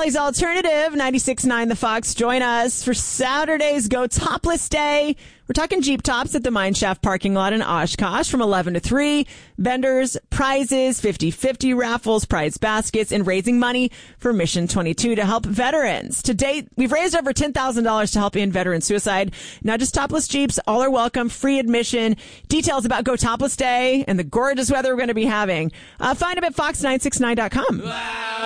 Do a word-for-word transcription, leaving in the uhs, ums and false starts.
Valley's Alternative, ninety-six point nine The Fox. Join us for Saturday's Go Topless Day. We're talking Jeep tops at the Mineshaft parking lot in Oshkosh from eleven to three. Vendors, prizes, fifty-fifty raffles, prize baskets, and raising money for Mission twenty-two to help veterans. To date, we've raised over ten thousand dollars to help end veteran suicide. Not just topless Jeeps, all are welcome, free admission. Details about Go Topless Day and the gorgeous weather we're going to be having. Uh, find them at fox nine six nine dot com.